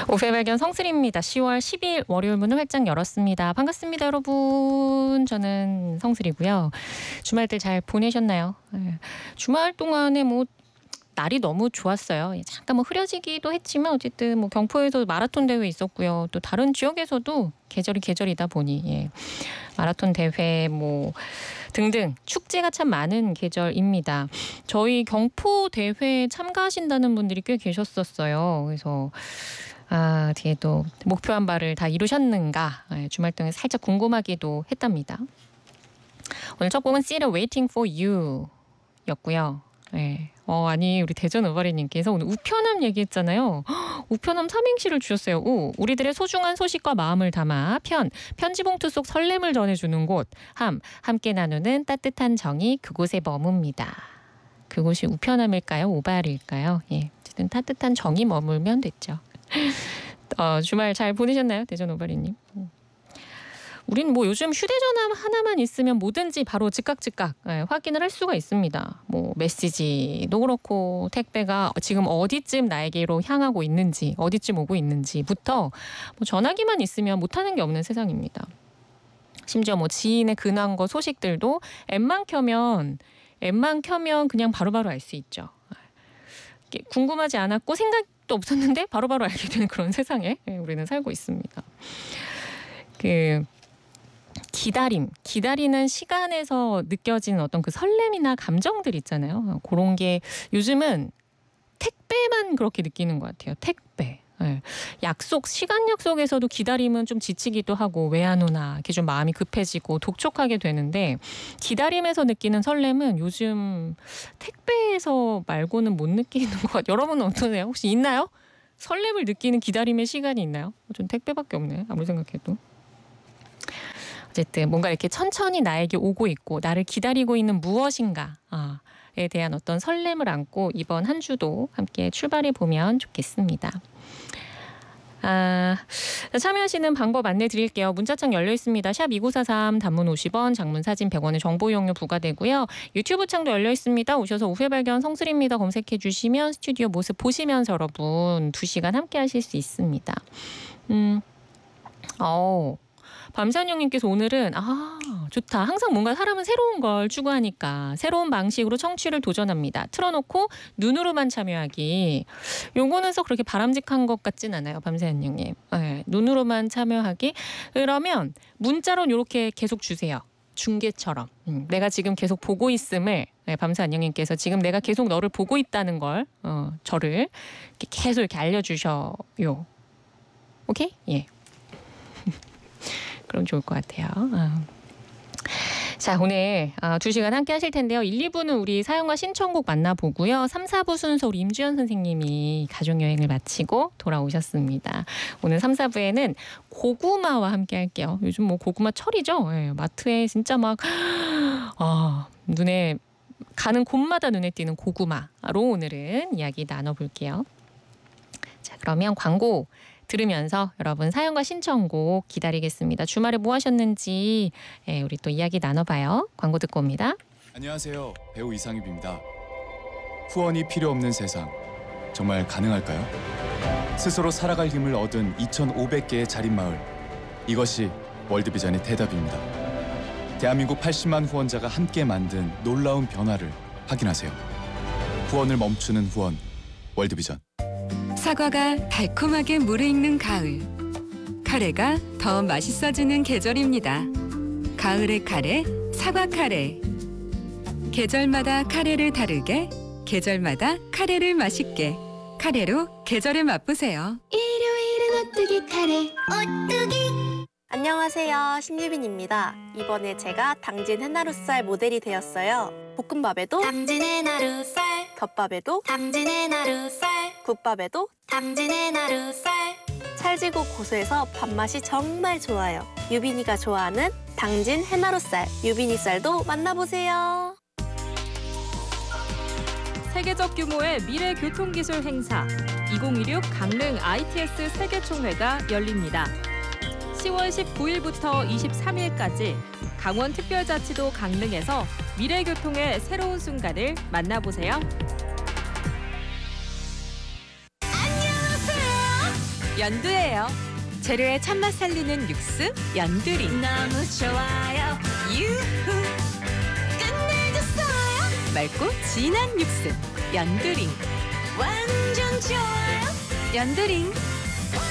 오후의 발견 성슬입니다. 10월 10일 월요일 문을 활짝 열었습니다. 반갑습니다, 여러분. 저는 성슬이고요. 주말들 잘 보내셨나요? 주말 동안에 날이 너무 좋았어요. 잠깐 흐려지기도 했지만 어쨌든 경포에서 마라톤 대회 있었고요. 또 다른 지역에서도 계절이다 보니 마라톤 대회 등등 축제가 참 많은 계절입니다. 저희 경포 대회에 참가하신다는 분들이 꽤 계셨었어요. 그래서 뒤에 또 목표한 바를 다 이루셨는가 주말 동안 살짝 궁금하기도 했답니다. 오늘 첫 곡은 Still Waiting for You 였고요. 아니 우리 대전 우바리님께서 오늘 우편함 얘기했잖아요. 우편함 삼행시를 주셨어요. 우리들의 소중한 소식과 마음을 담아 편지봉투 속 설렘을 전해주는 곳. 함께 나누는 따뜻한 정이 그곳에 머뭅니다. 그곳이 우편함일까요? 오발일까요? 어쨌든 따뜻한 정이 머물면 됐죠. 주말 잘 보내셨나요? 대전 오바리님. 우린 요즘 휴대전화 하나만 있으면 뭐든지 바로 즉각 확인을 할 수가 있습니다. 메시지도 그렇고 택배가 지금 어디쯤 나에게로 향하고 있는지 어디쯤 오고 있는지부터 전화기만 있으면 못하는 게 없는 세상입니다. 심지어 지인의 근황과 소식들도 앱만 켜면 그냥 바로바로 알 수 있죠. 궁금하지 않았고 생각도 없었는데 바로바로 알게 되는 그런 세상에 우리는 살고 있습니다. 기다리는 시간에서 느껴지는 어떤 그 설렘이나 감정들 있잖아요. 그런 게 요즘은 택배만 그렇게 느끼는 것 같아요. 택배. 시간 약속에서도 기다리면 좀 지치기도 하고 왜 안 오나 이렇게 좀 마음이 급해지고 독촉하게 되는데 기다림에서 느끼는 설렘은 요즘 택배에서 말고는 못 느끼는 것 같아요. 여러분은 어떠세요? 혹시 있나요? 설렘을 느끼는 기다림의 시간이 있나요? 전 택배밖에 없네. 아무리 생각해도. 어쨌든 뭔가 이렇게 천천히 나에게 오고 있고 나를 기다리고 있는 무엇인가에 대한 어떤 설렘을 안고 이번 한 주도 함께 출발해 보면 좋겠습니다. 참여하시는 방법 안내 드릴게요. 문자창 열려 있습니다. 샵 2943 단문 50원, 장문 사진 100원의 정보 이용료 부과되고요. 유튜브 창도 열려 있습니다. 오셔서 오후의 발견 성슬입니다. 검색해 주시면 스튜디오 모습 보시면서 여러분 2시간 함께 하실 수 있습니다. 밤새한형님께서 오늘은 좋다. 항상 뭔가 사람은 새로운 걸 추구하니까 새로운 방식으로 청취를 도전합니다. 틀어놓고 눈으로만 참여하기. 요거는 그렇게 바람직한 것 같진 않아요. 밤새한형님. 눈으로만 참여하기. 그러면 문자로 이렇게 계속 주세요. 중계처럼. 내가 지금 계속 보고 있음을 밤새한형님께서 지금 내가 계속 너를 보고 있다는 걸 저를 계속 이렇게 알려주셔요. 오케이? 그럼 좋을 것 같아요. 자, 오늘 2시간 함께 하실 텐데요. 1, 2부는 우리 사연과 신청곡 만나보고요. 3, 4부 순서 우리 임주연 선생님이 가족여행을 마치고 돌아오셨습니다. 오늘 3, 4부에는 고구마와 함께 할게요. 요즘 고구마 철이죠? 마트에 진짜 눈에 가는 곳마다 눈에 띄는 고구마로 오늘은 이야기 나눠볼게요. 자, 그러면 광고 들으면서 여러분 사연과 신청곡 기다리겠습니다. 주말에 뭐 하셨는지 우리 또 이야기 나눠봐요. 광고 듣고 옵니다. 안녕하세요. 배우 이상엽입니다. 후원이 필요 없는 세상 정말 가능할까요? 스스로 살아갈 힘을 얻은 2,500개의 자립마을. 이것이 월드비전의 대답입니다. 대한민국 80만 후원자가 함께 만든 놀라운 변화를 확인하세요. 후원을 멈추는 후원, 월드비전. 사과가 달콤하게 무르익는 가을. 카레가 더 맛있어지는 계절입니다. 가을의 카레, 사과 카레. 계절마다 카레를 다르게, 계절마다 카레를 맛있게. 카레로 계절을 맛보세요. 일요일은 오뚜기 카레, 오뚜기. 안녕하세요, 신유빈입니다. 이번에 제가 당진 해나루살 모델이 되었어요. 볶음밥에도 당진 해나루살, 덮밥에도 당진 해나루살, 국밥에도 당진 해나루살. 찰지고 고소해서 밥맛이 정말 좋아요. 유빈이가 좋아하는 당진 해나루살, 유빈이 쌀도 만나보세요. 세계적 규모의 미래 교통기술 행사 2016 강릉 ITS 세계총회가 열립니다. 10월 19일부터 23일까지 강원특별자치도 강릉에서 미래교통의 새로운 순간을 만나보세요. 안녕하세요. 연두예요. 재료의 참맛 살리는 육수 연두링. 너무 좋아요. 유후. 끝내줬어요. 맑고 진한 육수 연두링. 완전 좋아요. 연두링.